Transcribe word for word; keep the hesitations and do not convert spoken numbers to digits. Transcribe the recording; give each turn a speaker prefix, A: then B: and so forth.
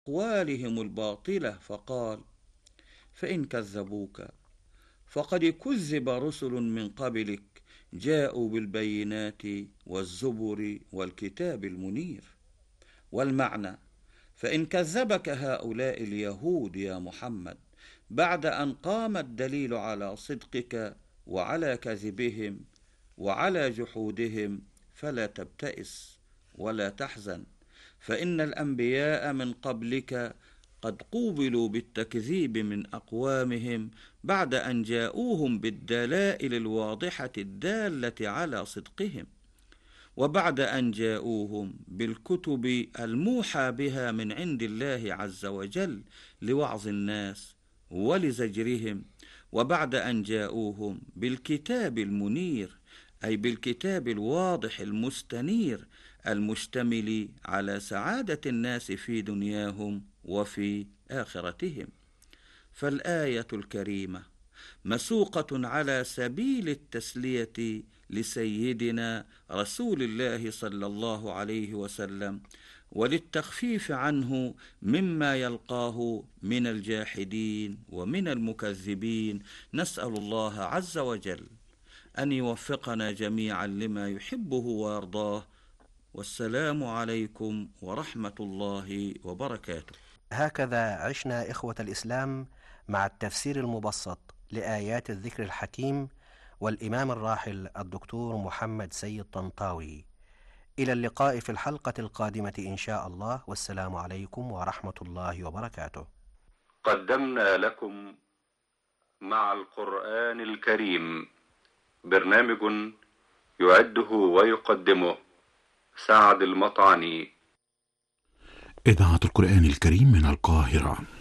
A: أقوالهم الباطلة، فقال: فإن كذبوك فقد كذب رسل من قبلك جاءوا بالبينات والزبر والكتاب المنير. والمعنى: فإن كذبك هؤلاء اليهود يا محمد بعد أن قام الدليل على صدقك وعلى كذبهم وعلى جحودهم، فلا تبتئس ولا تحزن، فإن الأنبياء من قبلك قد قوبلوا بالتكذيب من أقوامهم بعد أن جاءوهم بالدلائل الواضحة الدالة على صدقهم، وبعد أن جاءوهم بالكتب الموحى بها من عند الله عز وجل لوعظ الناس ولزجرهم، وبعد أن جاءوهم بالكتاب المنير، أي بالكتاب الواضح المستنير المشتمل على سعادة الناس في دنياهم وفي آخرتهم. فالآية الكريمة مسوقة على سبيل التسلية لسيدنا رسول الله صلى الله عليه وسلم، وللتخفيف عنه مما يلقاه من الجاحدين ومن المكذبين. نسأل الله عز وجل أن يوفقنا جميعا لما يحبه ويرضاه. والسلام عليكم ورحمة الله وبركاته.
B: هكذا عشنا إخوة الإسلام مع التفسير المبسط لآيات الذكر الحكيم والإمام الراحل الدكتور محمد سيد طنطاوي. إلى اللقاء في الحلقة القادمة إن شاء الله، والسلام عليكم ورحمة الله وبركاته.
C: قدمنا لكم مع القرآن الكريم برنامج يعده ويقدمه سعد المطعني.
D: إذاعة القرآن الكريم من القاهرة.